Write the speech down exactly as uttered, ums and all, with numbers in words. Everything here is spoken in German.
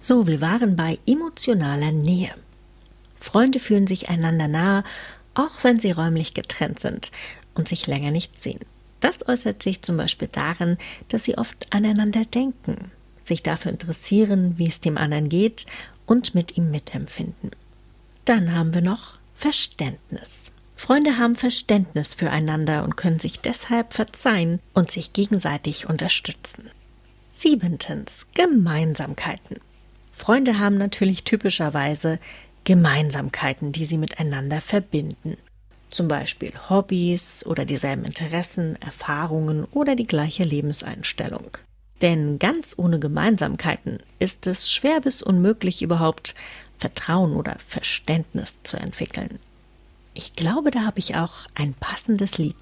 So, wir waren bei emotionaler Nähe. Freunde fühlen sich einander nahe, auch wenn sie räumlich getrennt sind und sich länger nicht sehen. Das äußert sich zum Beispiel darin, dass sie oft aneinander denken, sich dafür interessieren, wie es dem anderen geht und mit ihm mitempfinden. Dann haben wir noch Verständnis. Freunde haben Verständnis füreinander und können sich deshalb verzeihen und sich gegenseitig unterstützen. Siebentens, Gemeinsamkeiten. Freunde haben natürlich typischerweise Gemeinsamkeiten, die sie miteinander verbinden. Zum Beispiel Hobbys oder dieselben Interessen, Erfahrungen oder die gleiche Lebenseinstellung. Denn ganz ohne Gemeinsamkeiten ist es schwer bis unmöglich, überhaupt Vertrauen oder Verständnis zu entwickeln. Ich glaube, da habe ich auch ein passendes Lied